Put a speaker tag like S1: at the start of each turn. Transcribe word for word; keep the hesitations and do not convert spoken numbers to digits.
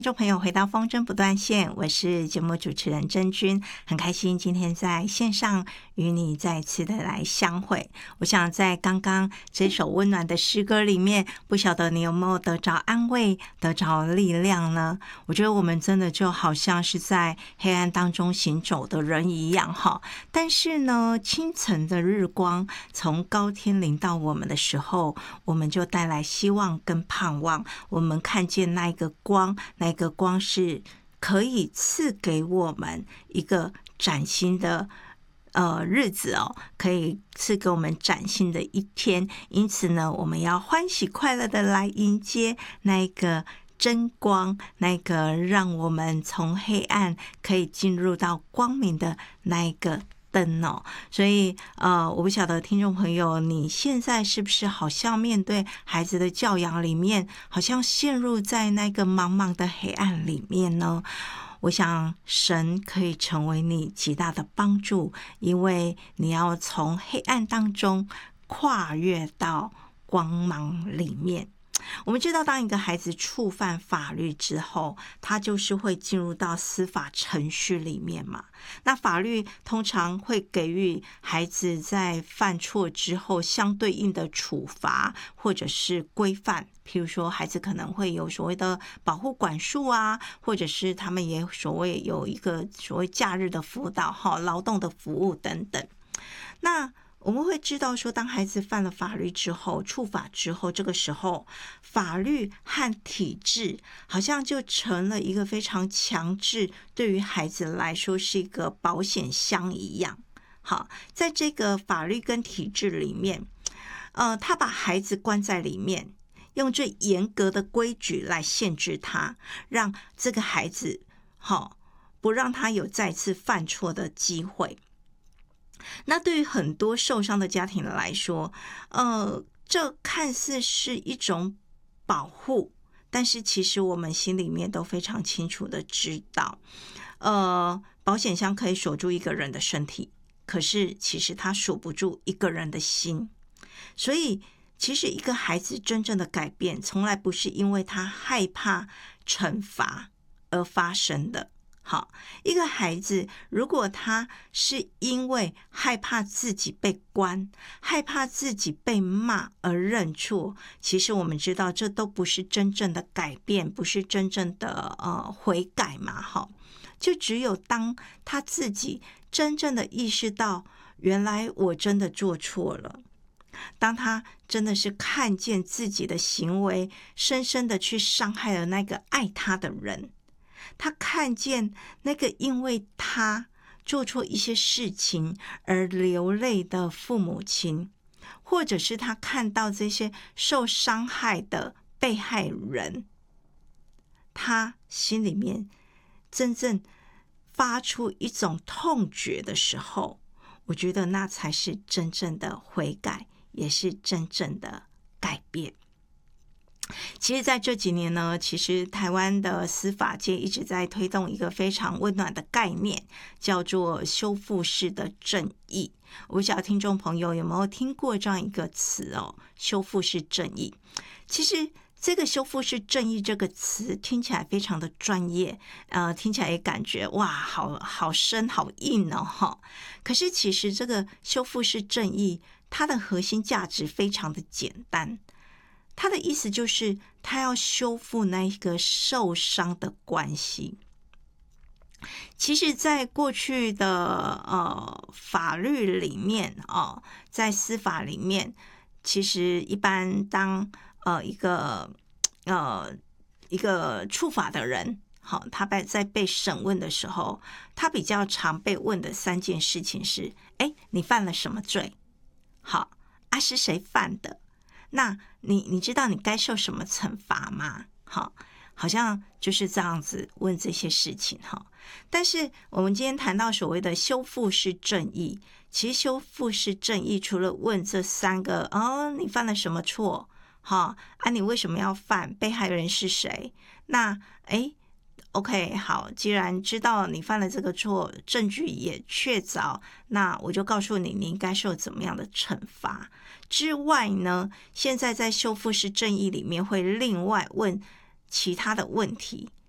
S1: 听众朋友，回到风筝不断线，我是节目主持人真君，很开心今天在线上与你再次的来相会。我想在刚刚这首温暖的诗歌里面，不晓得你有没有得着安慰，得着力量呢？我觉得我们真的就好像是在黑暗当中行走的人一样哈。但是呢，清晨的日光从高天临到我们的时候，我们就带来希望跟盼望。我们看见那一个光，那一个光是可以赐给我们一个崭新的呃日子哦，可以赐给我们崭新的一天。因此呢，我们要欢喜快乐的来迎接那一个真光，那个让我们从黑暗可以进入到光明的那一个灯哦。所以呃，我不晓得听众朋友你现在是不是好像面对孩子的教养里面，好像陷入在那个茫茫的黑暗里面呢？我想神可以成为你极大的帮助，因为你要从黑暗当中跨越到光芒里面。我们知道，当一个孩子触犯法律之后，他就是会进入到司法程序里面嘛。那法律通常会给予孩子在犯错之后相对应的处罚或者是规范，譬如说孩子可能会有所谓的保护管束啊，或者是他们也所谓有一个所谓假日的辅导、劳动的服务等等。那我们会知道说，当孩子犯了法律之后，触法之后，这个时候法律和体制好像就成了一个非常强制，对于孩子来说是一个保险箱一样。好，在这个法律跟体制里面，呃，他把孩子关在里面，用最严格的规矩来限制他，让这个孩子好，不让他有再次犯错的机会。那对于很多受伤的家庭来说，呃，这看似是一种保护，但是其实我们心里面都非常清楚的知道，呃，保险箱可以锁住一个人的身体，可是其实它锁不住一个人的心。所以其实一个孩子真正的改变，从来不是因为他害怕惩罚而发生的。好，一个孩子如果他是因为害怕自己被关，害怕自己被骂而认错，其实我们知道这都不是真正的改变，不是真正的呃悔改嘛。好，就只有当他自己真正的意识到，原来我真的做错了，当他真的是看见自己的行为深深的去伤害了那个爱他的人，他看见那个因为他做错一些事情而流泪的父母亲，或者是他看到这些受伤害的被害人，他心里面真正发出一种痛觉的时候，我觉得那才是真正的悔改，也是真正的改变。其实在这几年呢，其实台湾的司法界一直在推动一个非常温暖的概念，叫做修复式的正义。我不晓得听众朋友有没有听过这样一个词哦，修复式正义。其实这个修复式正义这个词听起来非常的专业，呃，听起来也感觉哇，好好深好硬哦哈。可是其实这个修复式正义，它的核心价值非常的简单。他的意思就是，他要修复那个受伤的关系。其实，在过去的呃法律里面哦，在司法里面，其实一般当呃一个呃一个触法的人，好，他在在被审问的时候，他比较常被问的三件事情是：哎，你犯了什么罪？好啊，是谁犯的？那你你知道你该受什么惩罚吗？好，好像就是这样子问这些事情哈。但是我们今天谈到所谓的修复式正义，其实修复式正义除了问这三个哦，你犯了什么错？哈啊，你为什么要犯？被害人是谁？那诶 OK， 好，既然知道你犯了这个错，证据也确凿，那我就告诉你，你应该受怎么样的惩罚。之外呢，现在在修复式正义里面会另外问其他的问题，